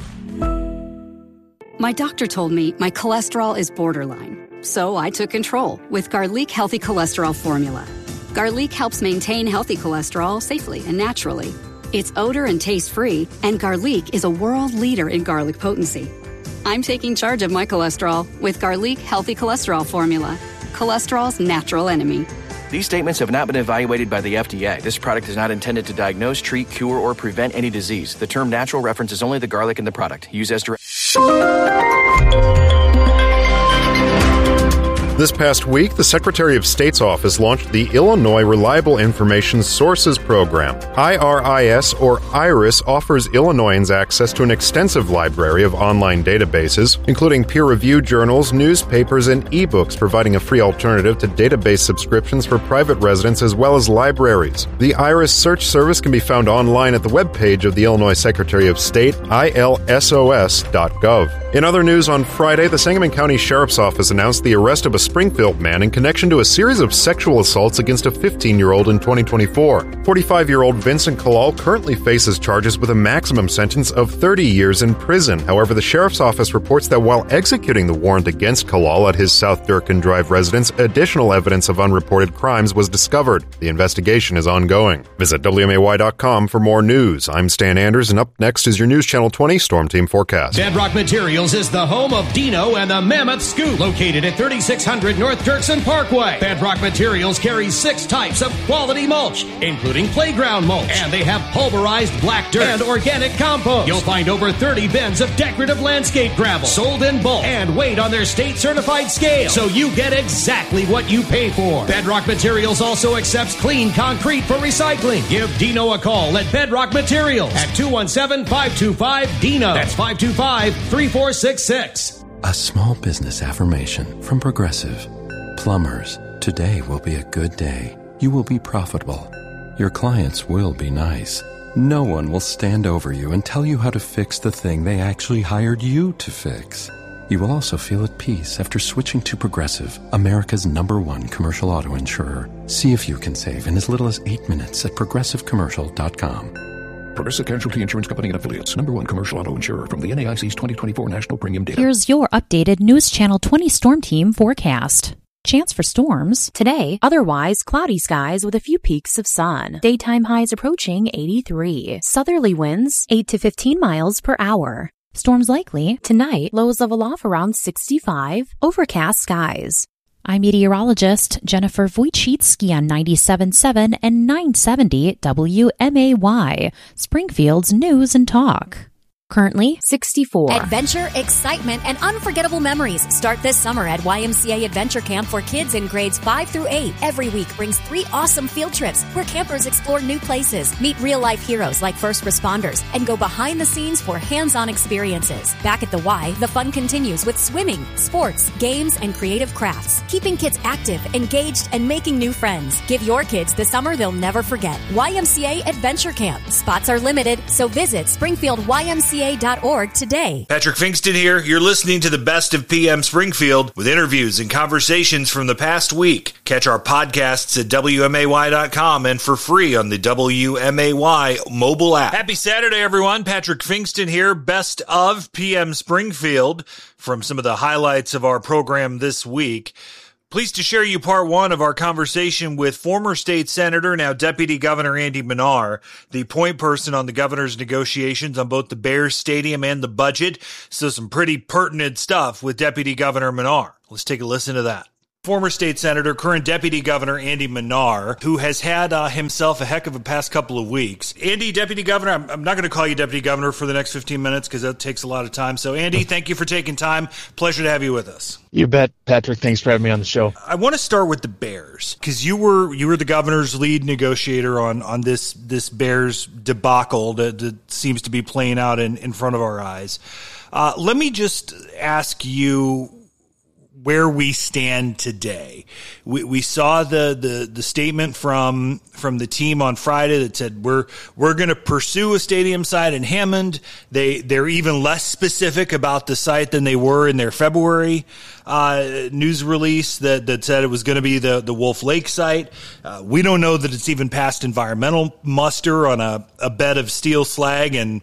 My doctor told me my cholesterol is borderline, so I took control with Garlic Healthy Cholesterol Formula. Garlic helps maintain healthy cholesterol safely and naturally. It's odor and taste-free, and Garlic is a world leader in garlic potency. I'm taking charge of my cholesterol with Garlic Healthy Cholesterol Formula, cholesterol's natural enemy. These statements have not been evaluated by the F D A. This product is not intended to diagnose, treat, cure, or prevent any disease. The term natural references only the garlic in the product. Use as directed. This past week, the Secretary of State's office launched the Illinois Reliable Information Sources Program. I R I S, or IRIS, offers Illinoisans access to an extensive library of online databases, including peer-reviewed journals, newspapers, and ebooks, providing a free alternative to database subscriptions for private residents as well as libraries. The IRIS search service can be found online at the webpage of the Illinois Secretary of State, I L S O S dot gov. In other news, on Friday, the Sangamon County Sheriff's Office announced the arrest of a Springfield man in connection to a series of sexual assaults against a fifteen-year-old in twenty twenty-four. forty-five-year-old Vincent Kalal currently faces charges with a maximum sentence of thirty years in prison. However, the Sheriff's Office reports that while executing the warrant against Kalal at his South Durkin Drive residence, additional evidence of unreported crimes was discovered. The investigation is ongoing. Visit W M A Y dot com for more news. I'm Stan Anders, and up next is your News Channel twenty Storm Team forecast. Bedrock Materials is the home of Dino and the Mammoth Scoop, located at thirty-six hundred North Dirksen Parkway. Bedrock Materials carries six types of quality mulch, including playground mulch, and they have pulverized black dirt and organic compost. You'll find over thirty bins of decorative landscape gravel, sold in bulk and weighed on their state-certified scale, so you get exactly what you pay for. Bedrock Materials also accepts clean concrete for recycling. Give Dino a call at Bedrock Materials at two one seven, five two five, D I N O. That's five two five, three four six six. A small business affirmation from Progressive. Plumbers, today will be a good day. You will be profitable. Your clients will be nice. No one will stand over you and tell you how to fix the thing they actually hired you to fix. You will also feel at peace after switching to Progressive, America's number one commercial auto insurer. See if you can save in as little as eight minutes at progressive commercial dot com. Progressive Casualty Insurance Company and Affiliates. Number one commercial auto insurer from the N A I C's twenty twenty-four National Premium Data. Here's your updated News Channel twenty Storm Team forecast. Chance for storms. Today, otherwise cloudy skies with a few peaks of sun. Daytime highs approaching eighty-three. Southerly winds eight to fifteen miles per hour. Storms likely. Tonight, lows level off around sixty-five. Overcast skies. I'm meteorologist Jennifer Wojcicki on ninety-seven point seven and nine seventy W M A Y, Springfield's News and Talk. currently sixty-four. Adventure, excitement, and unforgettable memories start this summer at Y M C A Adventure Camp for kids in grades five through eight. Every week brings three awesome field trips where campers explore new places, meet real-life heroes like first responders, and go behind the scenes for hands-on experiences. Back at the Y, the fun continues with swimming, sports, games, and creative crafts, keeping kids active, engaged, and making new friends. Give your kids the summer they'll never forget. Y M C A Adventure Camp. Spots are limited, so visit Springfield Y M C A dot org today. Patrick Finkston here. You're listening to the Best of P M Springfield with interviews and conversations from the past week. Catch our podcasts at W M A Y dot com and for free on the W M A Y mobile app. Happy Saturday, everyone. Patrick Finkston here. Best of P M Springfield from some of the highlights of our program this week. Pleased to share you part one of our conversation with former state senator, now Deputy Governor Andy Manar, the point person on the governor's negotiations on both the Bears Stadium and the budget. So some pretty pertinent stuff with Deputy Governor Manar. Let's take a listen to that. Former state senator, current Deputy Governor Andy Manar, who has had uh, himself a heck of a past couple of weeks. Andy, Deputy Governor, I'm, I'm not going to call you Deputy Governor for the next fifteen minutes because that takes a lot of time. So, Andy, thank you for taking time. Pleasure to have you with us. You bet, Patrick. Thanks for having me on the show. I want to start with the Bears because you were you were the governor's lead negotiator on on this this Bears debacle that, that seems to be playing out in, in front of our eyes. Uh, let me just ask you where we stand today. We we saw the, the, the statement from from the team on Friday that said we're we're going to pursue a stadium site in Hammond. They they're even less specific about the site than they were in their February uh, news release that, that said it was going to be the the Wolf Lake site. Uh, we don't know that it's even passed environmental muster on a, a bed of steel slag and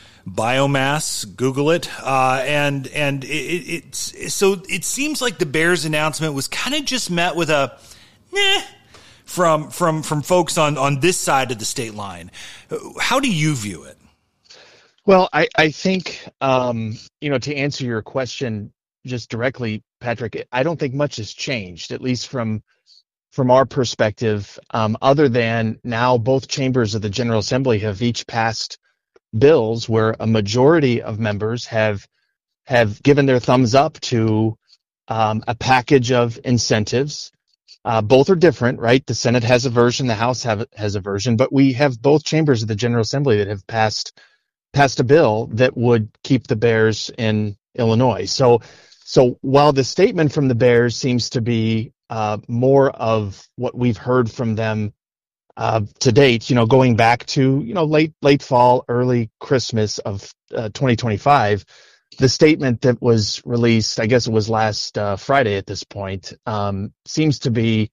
biomass. Google it. Uh, and, and it, it's, so it seems like the Bears announcement was kind of just met with a, meh, from, from, from folks on, on this side of the state line. How do you view it? Well, I, I think, um, you know, to answer your question just directly, Patrick, I don't think much has changed, at least from, from our perspective, um, other than now both chambers of the General Assembly have each passed bills where a majority of members have have given their thumbs up to um, a package of incentives. Uh, both are different, right? The Senate has a version, the House have, has a version, but we have both chambers of the General Assembly that have passed passed a bill that would keep the Bears in Illinois. So, so while the statement from the Bears seems to be uh, more of what we've heard from them Uh, to date, you know, going back to, you know, late, late fall, early Christmas of uh, twenty twenty-five, the statement that was released, I guess it was last uh, Friday at this point, um, seems to be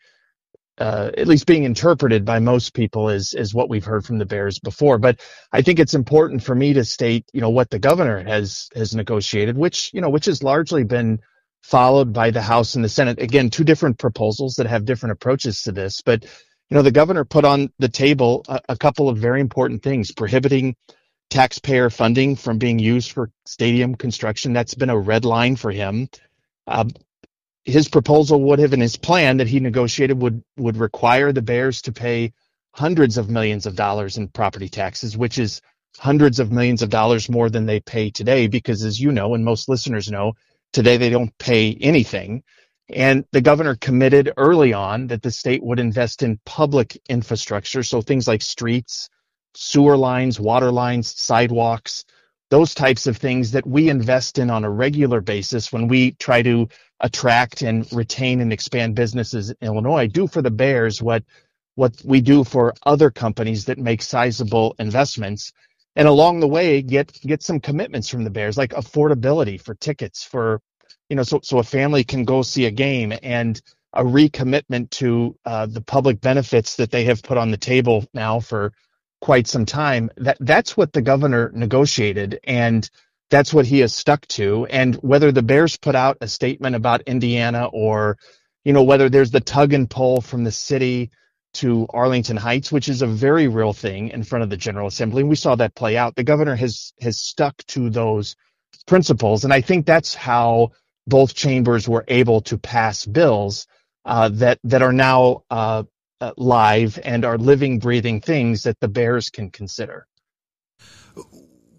uh, at least being interpreted by most people as, as what we've heard from the Bears before. But I think it's important for me to state, you know, what the governor has, has negotiated, which, you know, which has largely been followed by the House and the Senate. Again, two different proposals that have different approaches to this, but you know, the governor put on the table a, a couple of very important things, prohibiting taxpayer funding from being used for stadium construction. That's been a red line for him. Uh, his proposal would have, in his plan that he negotiated, would, would require the Bears to pay hundreds of millions of dollars in property taxes, which is hundreds of millions of dollars more than they pay today, because as you know, and most listeners know, today they don't pay anything. And the governor committed early on that the state would invest in public infrastructure. So things like streets, sewer lines, water lines, sidewalks, those types of things that we invest in on a regular basis when we try to attract and retain and expand businesses in Illinois. Do for the Bears what, what we do for other companies that make sizable investments. And along the way, get, get some commitments from the Bears, like affordability for tickets for, you know, so, so a family can go see a game, and a recommitment to uh, the public benefits that they have put on the table now for quite some time. That that's what the governor negotiated, and that's what he has stuck to. And whether the Bears put out a statement about Indiana, or, you know, whether there's the tug and pull from the city to Arlington Heights, which is a very real thing in front of the General Assembly, and we saw that play out, the governor has has stuck to those principles. And I think that's how both chambers were able to pass bills uh, that that are now uh, uh, live and are living, breathing things that the Bears can consider.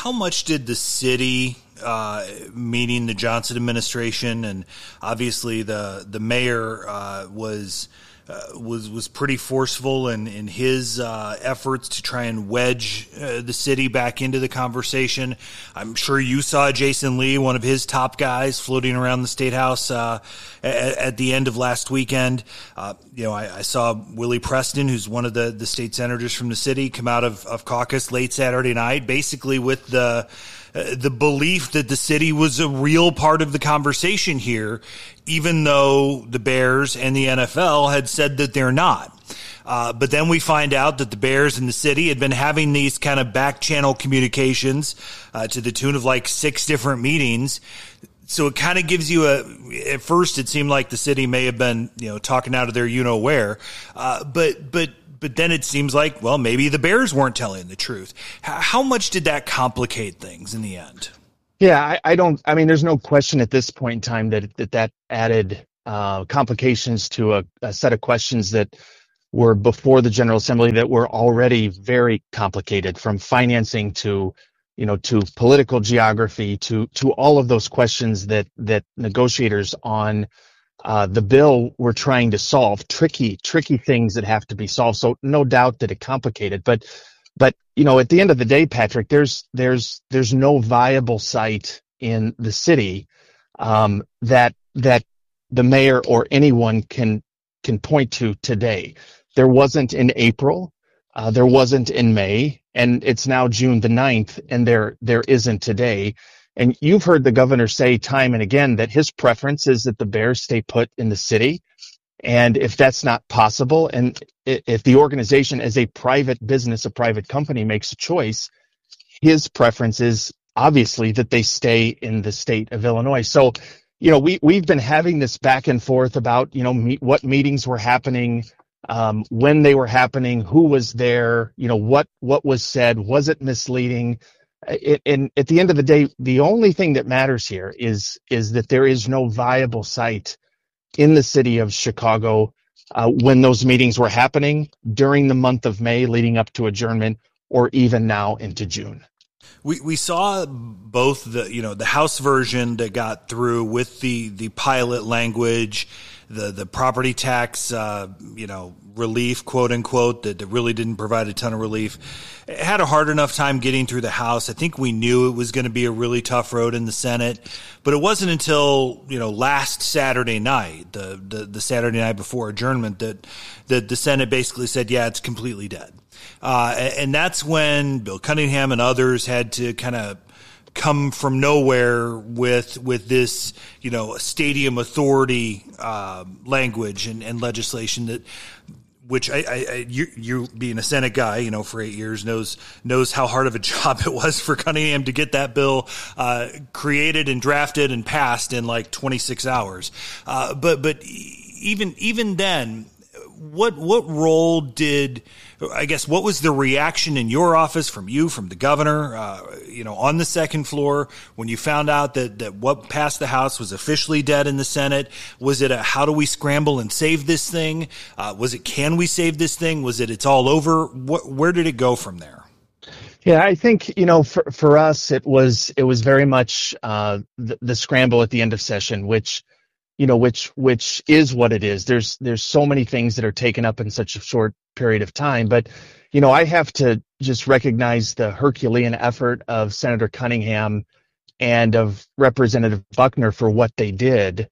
how much did the city, uh, meaning the Johnson administration, and obviously the the mayor uh, was uh, was was pretty forceful in in his uh, efforts to try and wedge uh, the city back into the conversation. I'm sure you saw Jason Lee, one of his top guys, floating around the State House uh, at, at the end of last weekend. Uh, you know, I, I saw Willie Preston, who's one of the, the state senators from the city, come out of, of caucus late Saturday night, basically with the uh, the belief that the city was a real part of the conversation here, even though the Bears and the N F L had said that they're not. Uh, but then we find out that the Bears and the city had been having these kind of back channel communications uh, to the tune of like six different meetings. So it kind of gives you a, at first it seemed like the city may have been, you know, talking out of their you know where, uh, but, but, but then it seems like, well, maybe the Bears weren't telling the truth. H- how much did that complicate things in the end? Yeah, I, I don't, I mean, there's no question at this point in time that that, that added uh, complications to a, a set of questions that were before the General Assembly that were already very complicated, from financing to, you know, to political geography, to to all of those questions that that negotiators on uh, the bill were trying to solve, tricky, tricky things that have to be solved. So no doubt that it complicated, but but you know, at the end of the day, Patrick, there's there's there's no viable site in the city um, that that the mayor or anyone can can point to today. There wasn't in April. Uh, there wasn't in May, and it's now June the ninth, and there there isn't today. And you've heard the governor say time and again that his preference is that the Bears stay put in the city. And if that's not possible, and if the organization as a private business, a private company makes a choice, his preference is obviously that they stay in the state of Illinois. So, you know, we, we've been having this back and forth about, you know, meet, what meetings were happening, um, when they were happening, who was there, you know, what, what was said, was it misleading? It, and at the end of the day, the only thing that matters here is, is that there is no viable site in the city of Chicago uh, when those meetings were happening during the month of May leading up to adjournment, or even now into June. We we saw both the you know the House version that got through with the the pilot language, the the property tax uh, you know relief, quote unquote, that, that really didn't provide a ton of relief. It had a hard enough time getting through the House. I think we knew it was going to be a really tough road in the Senate, but it wasn't until you know last Saturday night, the the, the Saturday night before adjournment, that that the Senate basically said, yeah, it's completely dead. Uh, and that's when Bill Cunningham and others had to kind of come from nowhere with with this, you know, stadium authority uh, language and, and legislation that, which I, I, I you, you being a Senate guy, you know, for eight years knows knows how hard of a job it was for Cunningham to get that bill uh, created and drafted and passed in like twenty-six hours. Uh, but but even even then, what what role did I guess what was the reaction in your office from you, from the governor, uh, you know, on the second floor when you found out that, that what passed the House was officially dead in the Senate? Was it a how do we scramble and save this thing? Uh, was it can we save this thing? Was it it's all over? What, where did it go from there? Yeah, I think, you know, for for us, it was it was very much uh, the, the scramble at the end of session, which, you know, which which is what it is. There's there's so many things that are taken up in such a short period of time. But, you know, I have to just recognize the Herculean effort of Senator Cunningham and of Representative Buckner for what they did.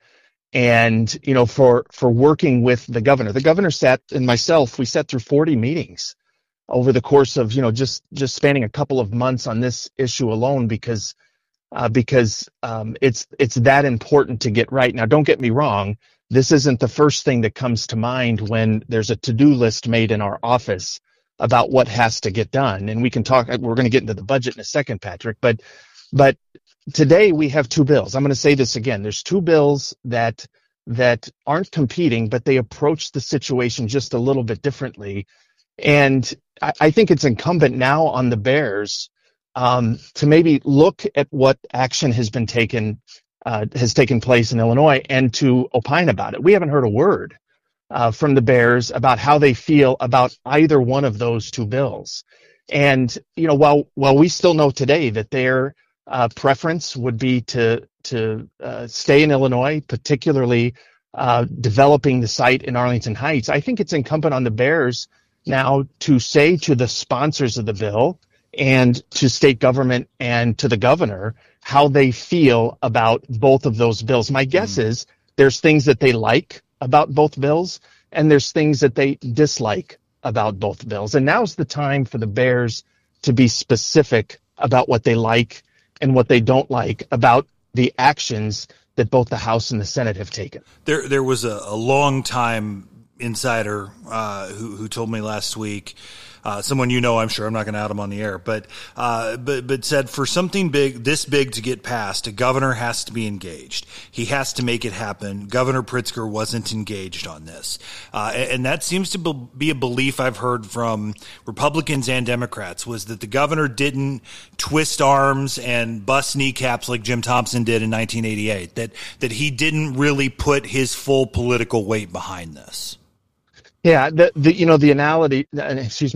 And, you know, for for working with the governor. The governor sat, and myself, we sat through forty meetings over the course of, you know, just just spanning a couple of months on this issue alone, because Uh, because um, it's it's that important to get right. Now, don't get me wrong. This isn't the first thing that comes to mind when there's a to-do list made in our office about what has to get done. And we can talk. We're going to get into the budget in a second, Patrick. But but today we have two bills. I'm going to say this again. There's two bills that that aren't competing, but they approach the situation just a little bit differently. And I, I think it's incumbent now on the Bears Um, to maybe look at what action has been taken, uh, has taken place in Illinois, and to opine about it. We haven't heard a word uh, from the Bears about how they feel about either one of those two bills. And, you know, while while we still know today that their uh, preference would be to to uh, stay in Illinois, particularly uh, developing the site in Arlington Heights, I think it's incumbent on the Bears now to say to the sponsors of the bill and to state government and to the governor how they feel about both of those bills. My guess mm. is there's things that they like about both bills, and there's things that they dislike about both bills. And now's the time for the Bears to be specific about what they like and what they don't like about the actions that both the House and the Senate have taken. There, there was a, a long time insider uh, who, who told me last week, uh, someone you know, I'm sure, I'm not going to out him on the air, but, uh, but but said for something big, this big to get passed, a governor has to be engaged. He has to make it happen. Governor Pritzker wasn't engaged on this. Uh, and, and that seems to be a belief I've heard from Republicans and Democrats, was that the governor didn't twist arms and bust kneecaps like Jim Thompson did in nineteen eighty-eight, that, that he didn't really put his full political weight behind this. Yeah, the, the you know, the analogy, excuse me,